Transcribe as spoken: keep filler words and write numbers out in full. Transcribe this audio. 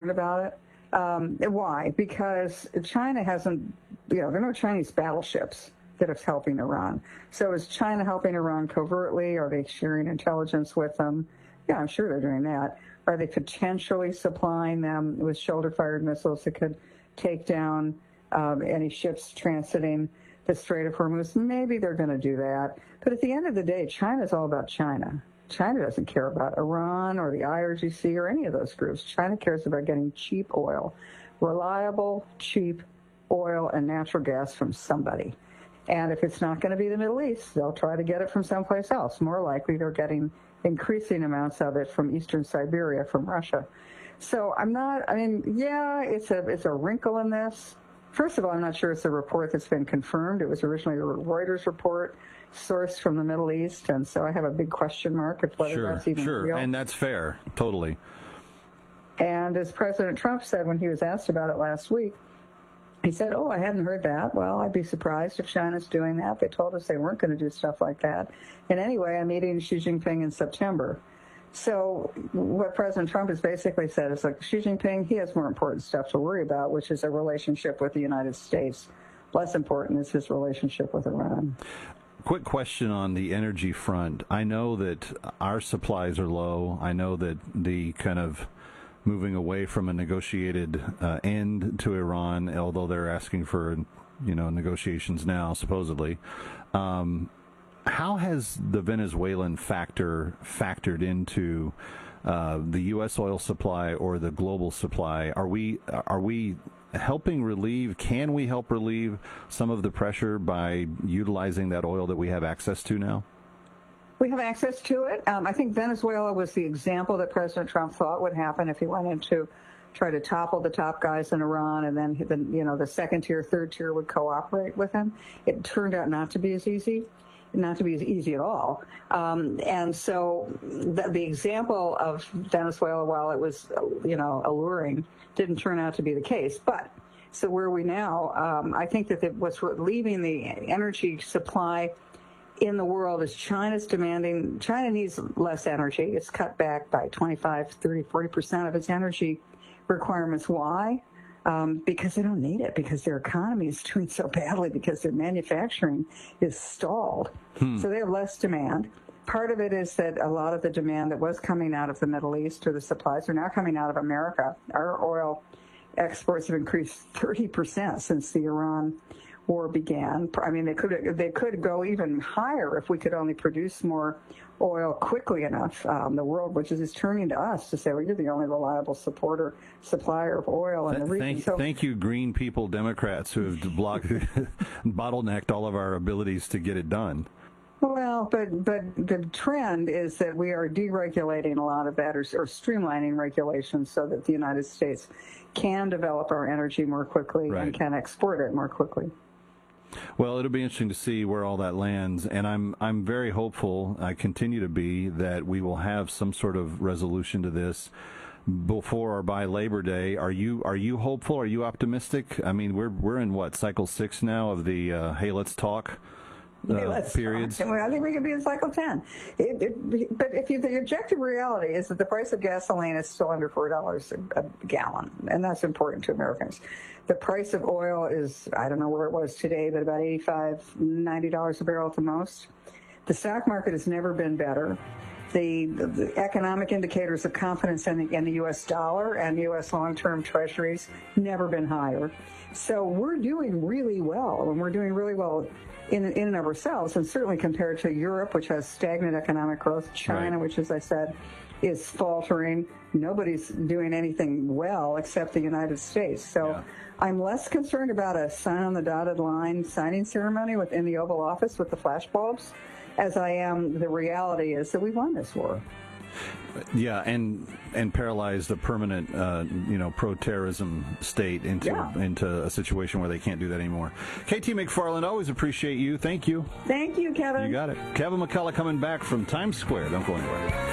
concerned about it. Um, why? Because China hasn't, you know, there are no Chinese battleships that are helping Iran. So is China helping Iran covertly? Are they sharing intelligence with them? Yeah, I'm sure they're doing that. Are they potentially supplying them with shoulder-fired missiles that could take down um, any ships transiting the Strait of Hormuz? Maybe they're going to do that. But at the end of the day, China's all about China. China doesn't care about Iran or the I R G C or any of those groups. China cares about getting cheap oil, reliable, cheap oil and natural gas from somebody. And if it's not going to be the Middle East, they'll try to get it from someplace else. More likely, they're getting increasing amounts of it from eastern Siberia, from Russia. So I'm not, I mean, yeah, it's a, it's a wrinkle in this. First of all, I'm not sure it's a report that's been confirmed. It was originally a Reuters report sourced from the Middle East, and so I have a big question mark of whether sure, that's even sure. real. And that's fair, totally. And as President Trump said when he was asked about it last week, he said, oh, I hadn't heard that. Well, I'd be surprised if China's doing that. They told us they weren't going to do stuff like that. And anyway, I'm meeting Xi Jinping in September. So what President Trump has basically said is, like, Xi Jinping, he has more important stuff to worry about, which is a relationship with the United States. Less important is his relationship with Iran. Quick question on the energy front. I know that our supplies are low. I know that the kind of moving away from a negotiated uh, end to Iran, although they're asking for, you know, negotiations now, supposedly. Um, how has the Venezuelan factor factored into uh, the U S oil supply or the global supply? Are we are we helping relieve? Can we help relieve some of the pressure by utilizing that oil that we have access to now? We have access to it. Um, I think Venezuela was the example that President Trump thought would happen if he went into try to topple the top guys in Iran, and then the, you know the second tier, third tier would cooperate with him. It turned out not to be as easy, not to be as easy at all. Um, and so the, the example of Venezuela, while it was you know alluring, didn't turn out to be the case. But so where are we now? Um, I think that the, what's leaving the energy supply in the world is China's demanding. China needs less energy. It's cut back by twenty-five, thirty, forty percent of its energy requirements. Why? Um, because they don't need it, because their economy is doing so badly, because their manufacturing is stalled. Hmm. So they have less demand. Part of it is that a lot of the demand that was coming out of the Middle East, or the supplies, are now coming out of America. Our oil exports have increased thirty percent since the Iran war began. I mean, they could they could go even higher if we could only produce more oil quickly enough. Um, the world, which is, is turning to us to say, well, you're the only reliable supporter, supplier of oil in the region. Thank, so, thank you, green people, Democrats, who have blocked, bottlenecked all of our abilities to get it done. Well, but but the trend is that we are deregulating a lot of that, or, or streamlining regulations so that the United States can develop our energy more quickly right. and can export it more quickly. Well, it'll be interesting to see where all that lands, and I'm I'm very hopeful, I continue to be, that we will have some sort of resolution to this before or by Labor Day. Are you are you hopeful? Are you optimistic? I mean, we're we're in what, cycle six now of the uh, hey, let's talk uh, hey, let's periods. Talk. I think we could be in cycle ten. It, it, but if you, the objective reality is that the price of gasoline is still under four dollars a gallon, and that's important to Americans. The price of oil is, I don't know where it was today, but about eighty-five, ninety dollars a barrel at the most. The stock market has never been better. The, the, the economic indicators of confidence in the, in the U S dollar and U S long-term treasuries never been higher. So we're doing really well, and we're doing really well in, in and of ourselves, and certainly compared to Europe, which has stagnant economic growth, China, right. which, as I said, is faltering. Nobody's doing anything well except the United States. So yeah. I'm less concerned about a sign on the dotted line signing ceremony within the Oval Office with the flashbulbs as I am the reality is that we won this war. Yeah, and and paralyze the permanent, uh, you know, pro-terrorism state into yeah. into a situation where they can't do that anymore. K T McFarland, always appreciate you. Thank you. Thank you, Kevin. You got it. Kevin McCullough coming back from Times Square. Don't go anywhere.